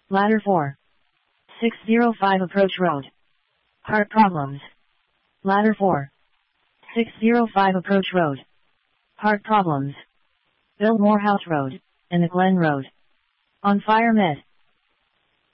Ladder 4. 605 Approach Road. Heart problems. Ladder 4. 605 Approach Road. Heart problems. Bill Morehouse Road, and the Glen Road. On Fire Med.